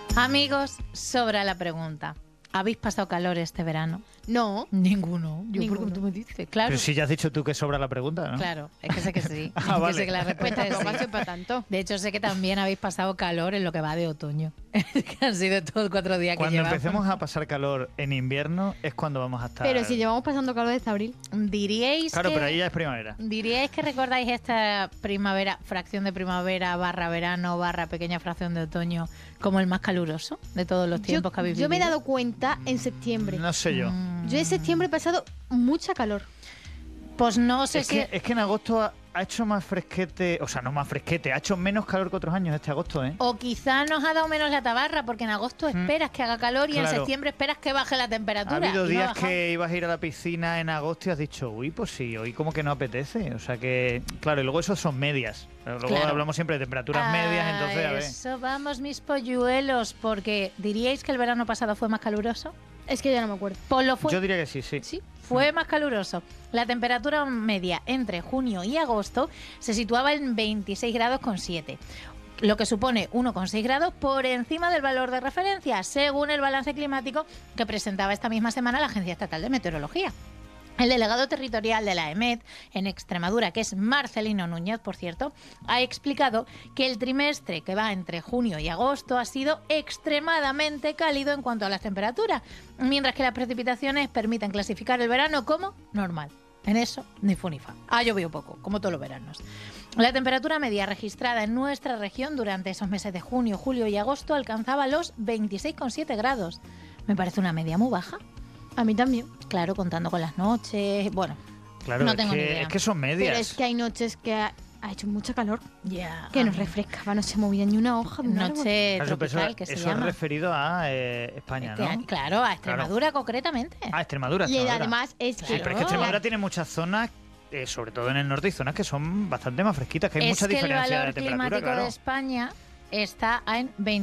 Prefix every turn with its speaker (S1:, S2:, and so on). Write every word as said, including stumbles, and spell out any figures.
S1: Amigos, sobra la pregunta. ¿Habéis pasado calor este verano?
S2: No.
S1: Ninguno. Yo
S2: Ninguno.
S1: porque tú me dices, claro.
S3: Pero si ya has dicho tú que sobra la pregunta, ¿no?
S1: Claro, es que sé que sí.
S3: Ah,
S1: Yo
S3: vale.
S1: sé que la respuesta es
S2: Tampoco
S1: sí.
S2: soy para tanto.
S1: De hecho, sé que también habéis pasado calor en lo que va de otoño. Que han sido todos cuatro días que
S3: Cuando
S1: llevamos.
S3: empecemos a pasar calor en invierno es cuando vamos a estar...
S2: Pero si llevamos pasando calor desde abril.
S1: Diríais
S3: Claro,
S1: que...
S3: pero ahí ya es primavera.
S1: ¿Diríais que recordáis esta primavera, fracción de primavera, barra verano, barra pequeña fracción de otoño, como el más caluroso de todos los tiempos
S2: yo,
S1: que habéis
S2: yo me he
S1: vivido?
S2: dado cuenta en septiembre.
S3: No sé yo.
S1: Mm.
S2: Yo en septiembre he pasado mucha calor.
S1: Pues no sé
S3: Es
S1: si...
S3: que, es que en agosto ha, ha hecho más fresquete, o sea, no más fresquete, ha hecho menos calor que otros años este agosto, ¿eh?
S1: O quizá nos ha dado menos la tabarra, porque en agosto esperas que haga calor y en
S3: Claro.
S1: septiembre esperas que baje la
S3: Ha
S1: temperatura.
S3: habido
S1: y no ha
S3: días
S1: bajado.
S3: que ibas a ir a la piscina en agosto y has dicho, uy, pues sí, hoy como que no apetece. O sea que, claro, y luego eso son medias. Luego
S1: Claro.
S3: hablamos siempre de temperaturas medias, entonces, a ver.
S1: Eso vamos, mis polluelos, porque ¿diríais que el verano pasado fue más caluroso?
S2: Es que ya no me acuerdo.
S1: Pues lo fue.
S3: Yo diría que sí, sí.
S1: Sí, fue más caluroso. La temperatura media entre junio y agosto se situaba en veintiséis grados con siete, lo que supone uno coma seis grados por encima del valor de referencia, según el balance climático que presentaba esta misma semana la Agencia Estatal de Meteorología. El delegado territorial de la E M E T en Extremadura, que es Marcelino Núñez, por cierto, ha explicado que el trimestre que va entre junio y agosto ha sido extremadamente cálido en cuanto a las temperaturas, mientras que las precipitaciones permiten clasificar el verano como normal. En eso, ni fu ni fa. Ha llovido poco, como todos los veranos. La temperatura media registrada en nuestra región durante esos meses de junio, julio y agosto alcanzaba los veintiséis coma siete grados. Me parece una media muy baja.
S2: A mí también.
S1: Claro, contando con las noches. Bueno,
S3: Claro,
S1: no
S3: es,
S1: tengo ni
S3: que,
S1: idea.
S3: es que son medias.
S2: Pero es que hay noches que ha, ha hecho mucha calor.
S1: ya.
S2: Que nos refrescaba, no se movía ni una hoja de un árbol.
S1: Noche
S3: Claro, pero
S1: tropical,
S3: eso
S1: que se
S3: eso
S1: llama.
S3: es referido a eh, España,
S1: Que-
S3: ¿no?
S1: Claro, a Extremadura concretamente.
S3: Ah, Extremadura.
S2: Y
S3: Extremadura.
S2: además es
S3: Sí,
S2: que...
S3: pero es que Extremadura tiene muchas zonas, eh, sobre todo en el norte, y zonas que son bastante más fresquitas, que hay
S1: es
S3: mucha
S1: que el
S3: diferencia
S1: valor
S3: de temperatura,
S1: climático
S3: claro.
S1: de España está en veinte